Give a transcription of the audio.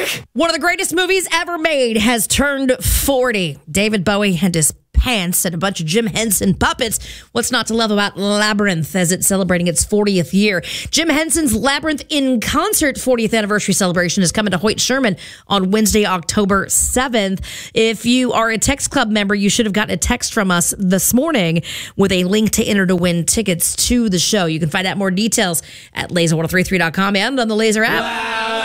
back. One of the greatest movies ever made has turned 40. David Bowie and his pants and a bunch of Jim Henson puppets. What's not to love about Labyrinth as it's celebrating its 40th year? Jim Henson's Labyrinth in Concert 40th anniversary celebration is coming to Hoyt Sherman on Wednesday, October 7th. If you are a Text Club member, you should have gotten a text from us this morning with a link to enter to win tickets to the show. You can find out more details at laser1033.com and on the Laser app. Wow.